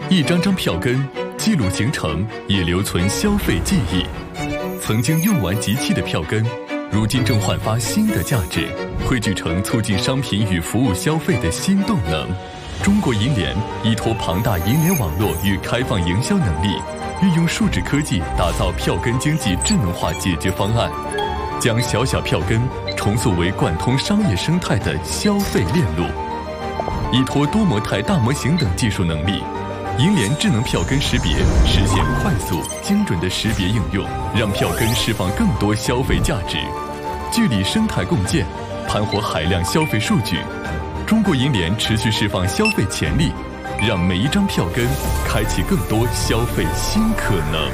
一张张票根记录行程，也留存消费记忆。曾经用完即弃的票根，如今正焕发新的价值，汇聚成促进商品与服务消费的新动能。中国银联依托庞大银联网络与开放营销能力，运用数字科技打造票根经济智能化解决方案，将小小票根重塑为贯通商业生态的消费链路。依托多模态大模型等技术能力，银联智能票根识别实现快速精准的识别应用，让票根释放更多消费价值。聚力生态共建，盘活海量消费数据。中国银联持续释放消费潜力，让每一张票根开启更多消费新可能。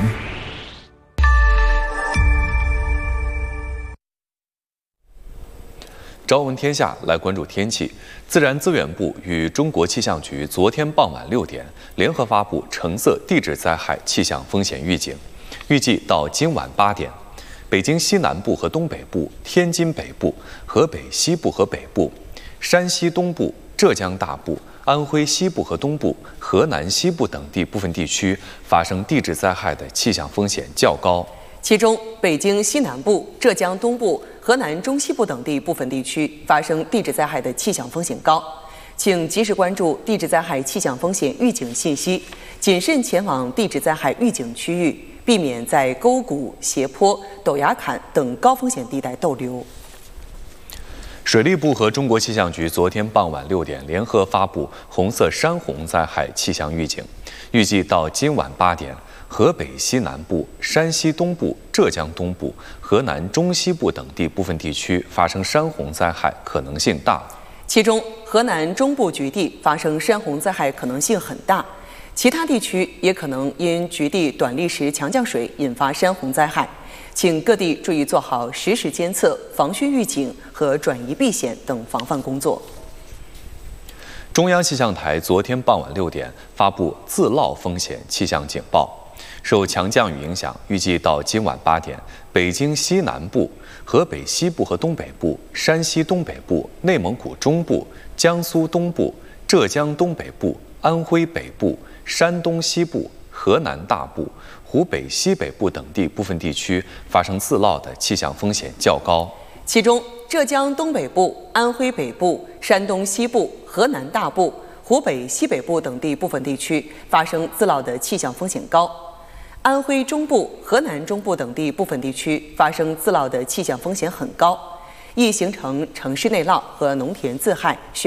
朝闻天下，来关注天气。自然资源部与中国气象局昨天傍晚6点联合发布橙色地质灾害气象风险预警，预计到今晚8点，北京西南部和东北部、天津北部、河北西部和北部、山西东部、浙江大部、安徽西部和东部、河南西部等地部分地区发生地质灾害的气象风险较高。 其中，北京西南部、浙江东部、河南中西部等地部分地区发生地质灾害的气象风险高，请及时关注地质灾害气象风险预警信息，谨慎前往地质灾害预警区域，避免在沟谷、斜坡、陡崖坎等高风险地带逗留。 水利部和中国气象局昨天傍晚6点联合发布红色山洪灾害气象预警，预计到今晚8点，河北西南部、山西东部、浙江东部、河南中西部等地部分地区发生山洪灾害可能性大。 其中，河南中部局地发生山洪灾害可能性很大，其他地区也可能因局地短砾石强降水引发山洪灾害。请各地注意做好实时监测、防汛预警和转移避险等防范工作。 中央气象台昨天傍晚6点发布自涝风险气象警报，受强降雨影响，预计到今晚8点，北京西南部、河北西部和东北部、山西东北部、内蒙古中部、江苏东部、浙江东北部、安徽北部、山东西部、河南大部、湖北西北部等地部分地区发生自涝的气象风险较高。 其中，浙江东北部、安徽北部、山东西部、河南大部、湖北西北部等地部分地区发生自涝的气象风险高。安徽中部、河南中部等地部分地区发生自涝的气象风险很高，易形成城市内涝和农田自害。